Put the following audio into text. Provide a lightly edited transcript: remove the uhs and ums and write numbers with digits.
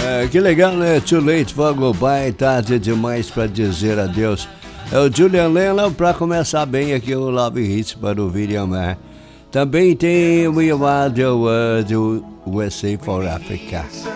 Que legal, né? Too late for goodbye, tarde demais pra dizer adeus. É o Julian Lennon pra começar bem aqui o Love Hits para ouvir e amar. Também tem We Are the World, USA for Africa.